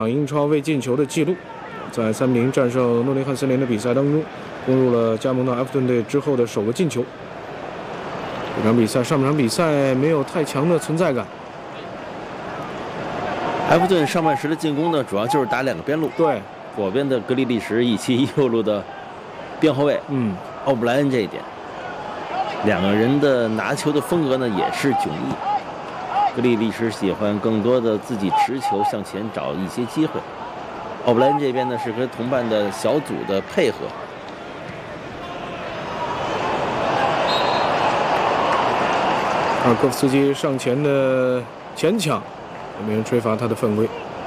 英超未进球的记录，在3-0战胜诺丁汉森林的比赛当中，攻入了加盟到埃弗顿队之后的首个进球。这场比赛上半场比赛没有太强的存在感。 埃弗顿上半时的进攻呢，主要就是打两个边路，对，左边的格里利什以及右路的边后卫，奥布莱恩这一点，两个人的拿球的风格呢也是迥异。格里利什喜欢更多的自己持球向前找一些机会，奥布莱恩这边呢是和同伴的小组的配合。 阿尔科夫斯基上前的前抢，也没人吹罚他的犯规。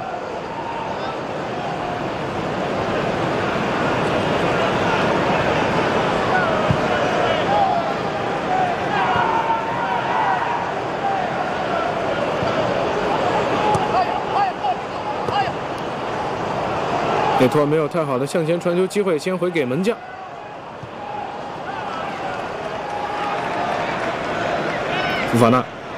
内托没有太好的向前传球机会，先回给门将。福法纳，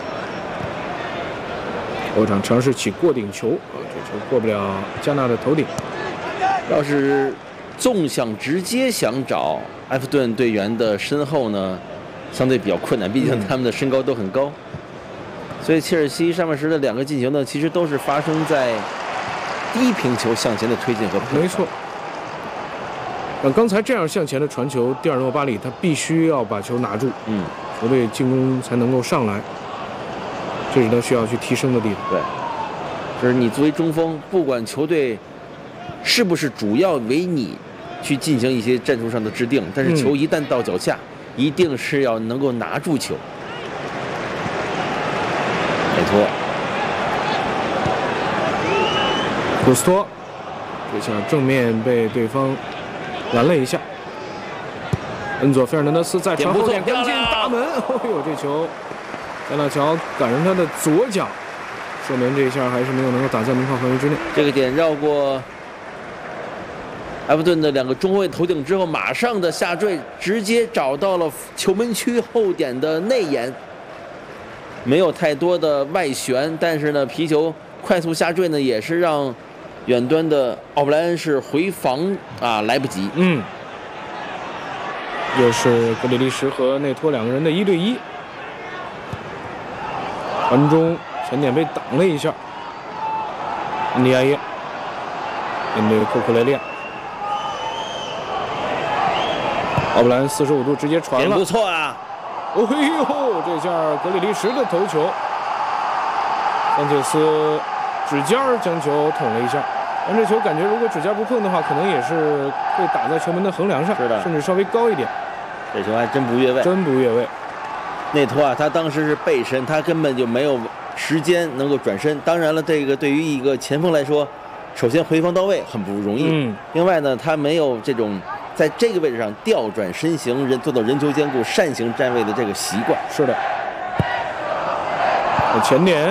后场尝试起过顶球，这球过不了加纳的头顶。 要是纵向直接想找埃弗顿队员的身后呢，相对比较困难，毕竟他们的身高都很高。所以切尔西上半时的两个进球呢，其实都是发生在低平球向前的推进和配合。 没错。刚才这样向前的传球，蒂尔诺巴里他必须要把球拿住，球队进攻才能够上来，这是他需要去提升的地方。 对，就是你作为中锋，不管球队是不是主要为你去进行一些战术上的制定，但是球一旦到脚下，一定是要能够拿住球。没错。 古斯托这下正面被对方拦了一下。恩佐·费尔南德斯在传后点跟进大门，哎呦，这球加纳乔赶上他的左脚，说明这一下还是没有能够打在门框范围之内。 这个点绕过埃弗顿的两个中后卫头顶之后，马上的下坠，直接找到了球门区后点的内沿，没有太多的外旋，但是呢，皮球快速下坠呢，也是让远端的奥布莱恩是回防来不及。 又是格里利什和内托两个人的1对1，传中前点被挡了一下，恩迪亚耶面对库库雷利亚，奥布莱恩45度直接传了， 不错啊！ 哦呦，这下格里利什的头球，桑切斯指尖将球捅了一下。但这球感觉如果指尖不碰的话，可能也是会打在球门的横梁上，甚至稍微高一点。 这球还真不越位， 真不越位。 内托他当时是背身，他根本就没有时间能够转身。当然了，这个对于一个前锋来说，首先回防到位很不容易，另外呢，他没有这种在这个位置上调转身形，做到人球兼顾、扇形站位的这个习惯。 是的。前点。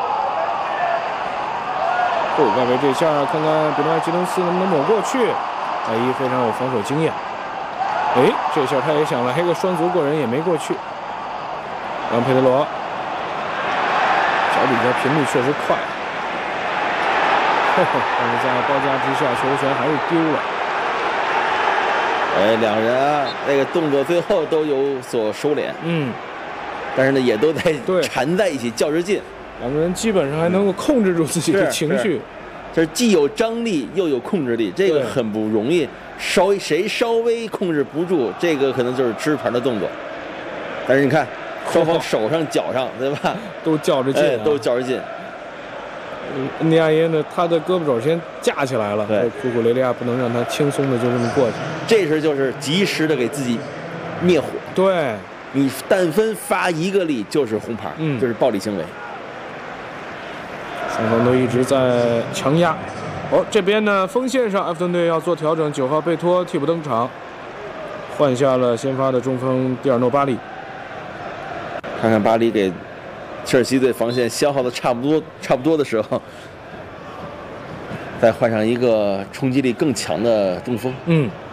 外围这下看看比诺埃·吉登斯能不能抹过去。艾伊非常有防守经验。这下他也想来一个双足过人，也没过去。让佩德罗脚底下频率确实快，但是在包夹之下，球权还是丢了。 两人那个动作最后都有所收敛，但是呢也都在缠在一起较着劲。 两个人基本上还能够控制住自己的情绪， 就是既有张力又有控制力，这个很不容易。谁稍微控制不住，这个可能就是吃牌的动作。但是你看，双方手上脚上，对吧？ 都较着劲， 都较着劲。 恩迪亚耶呢，他的胳膊肘先架起来了，库库雷利亚不能让他轻松的就这么过去。 这时就是及时的给自己灭火。 对， 你但分发一个力就是红牌，就是暴力行为。 双方都一直在强压。这边呢，锋线上埃弗顿队要做调整，9号贝托替补登场，换下了先发的中锋蒂尔诺巴里。 看看巴里给切尔西队防线消耗的差不多的时候，再换上一个冲击力更强的中锋。